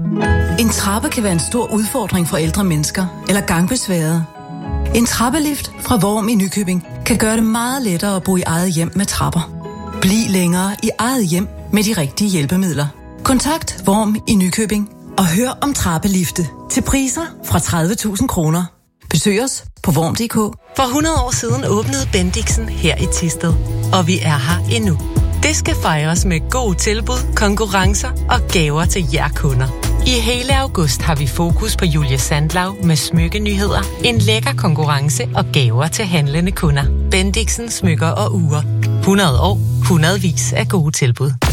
En trappe kan være en stor udfordring for ældre mennesker eller gangbesværede. En trappelift fra Worm i Nykøbing kan gøre det meget lettere at bo i eget hjem med trapper. Bliv længere i eget hjem med de rigtige hjælpemidler. Kontakt Worm i Nykøbing og hør om trappelifte til priser fra 30.000 kroner. Besøg os på worm.dk. For 100 år siden åbnede Bendixen her i Thisted, og vi er her endnu. Det skal fejres med gode tilbud, konkurrencer og gaver til jer kunder. I hele august har vi fokus på Julie Sandlau med smykkenyheder, en lækker konkurrence og gaver til handlende kunder. Bendixen smykker og ure. 100 år, hundredvis af gode tilbud.